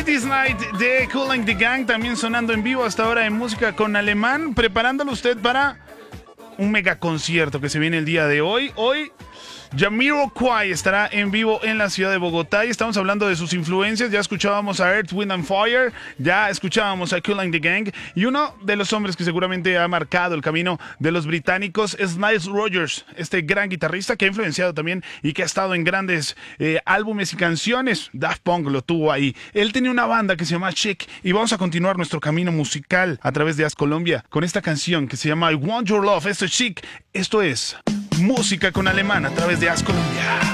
Ladies Night de Kool and the Gang, también sonando en vivo hasta ahora en música con Alemán, preparándolo usted para un mega concierto que se viene el día de hoy. Hoy Jamiroquai estará en vivo en la ciudad de Bogotá y estamos hablando de sus influencias. Ya escuchábamos a Earth, Wind and Fire, ya escuchábamos a Kool and the Gang, y uno de los hombres que seguramente ha marcado el camino de los británicos es Nile Rodgers, este gran guitarrista que ha influenciado también y que ha estado en grandes álbumes y canciones. Daft Punk lo tuvo ahí. Él tenía una banda que se llama Chic y vamos a continuar nuestro camino musical a través de As Colombia con esta canción que se llama I Want Your Love. Esto es Chic, esto es música con Alemán a través de As Colombia.